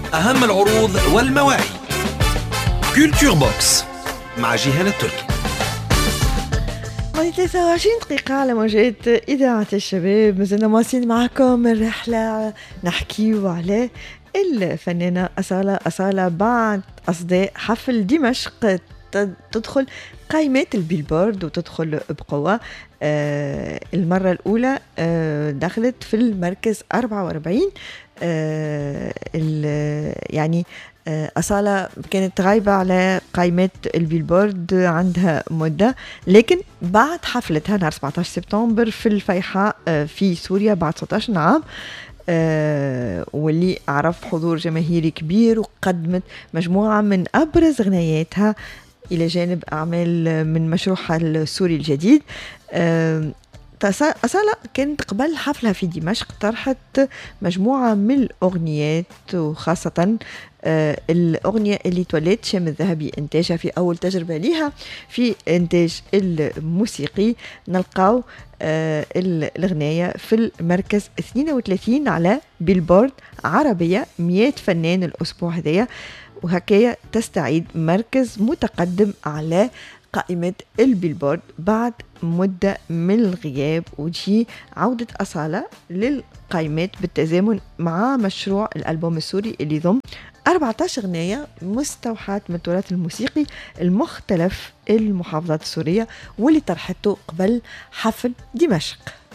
أهم العروض والمواعيد. كولتور بوكس مع جيهان التركي. 23 دقيقة على موجات إذاعة الشباب. مازلنا مواصلين معكم الرحلة نحكيو على الفنانة أصالة بعد أصداء حفل دمشق تدخل قائمات البيلبورد وتدخل بقوة. المرة الأولى دخلت في المركز 44. يعني أصالة كانت غايبة على قائمة البيلبورد عندها مدة، لكن بعد حفلتها نهار 17 سبتمبر في الفيحاء في سوريا بعد 19 عام، واللي عرف حضور جماهيري كبير، وقدمت مجموعة من أبرز غناياتها إلى جانب أعمال من مشروعها السوري الجديد. أصالة كانت قبل حفلها في دمشق طرحت مجموعة من الأغنيات، وخاصة الأغنية اللي تولد شام الذهبي إنتاجها في أول تجربة لها في إنتاج الموسيقي. نلقاو الغناية في المركز 32 على بيلبورد عربية 100 فنان الأسبوع هذيا، وهكايا تستعيد مركز متقدم على قائمة البيلبورد بعد مدة من الغياب، وتجي عودة أصالة للقائمات بالتزامن مع مشروع الألبوم السوري اللي يضم 14 غناية مستوحاة من التراث الموسيقي المختلف المحافظات السورية، واللي طرحته قبل حفل دمشق.